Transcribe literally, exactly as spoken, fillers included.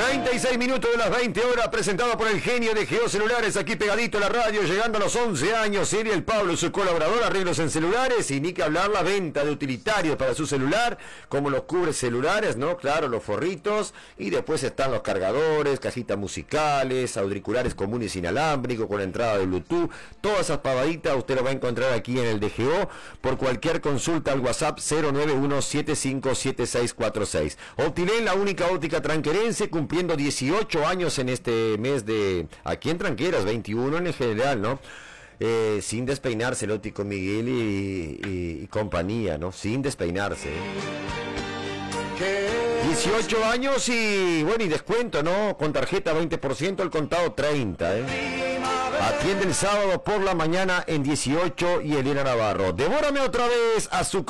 treinta y seis minutos de las veinte horas, presentado por el genio de Geocelulares, aquí pegadito a la radio, llegando a los once años. Sería el Pablo, su colaborador, arreglos en celulares, y ni que hablar la venta de utilitarios para su celular, como los cubres celulares, ¿no? Claro, los forritos, y después están los cargadores, cajitas musicales, auriculares comunes inalámbricos con entrada de Bluetooth, todas esas pavaditas usted lo va a encontrar aquí en el D G O, por cualquier consulta al WhatsApp cero nueve uno siete cinco siete seis cuatro seis. Optilén, la única óptica tranquerense, cumpliendo dieciocho años en este mes de... aquí en Tranqueras, veintiuno en el general, ¿no? Eh, sin despeinarse el óptico Miguel y, y, y compañía, ¿no? Sin despeinarse. dieciocho años y, bueno, y descuento, ¿no? Con tarjeta veinte por ciento, el contado treinta, ¿eh? Atiende el sábado por la mañana en dieciocho y Elena Navarro. Devórame otra vez, azúcar.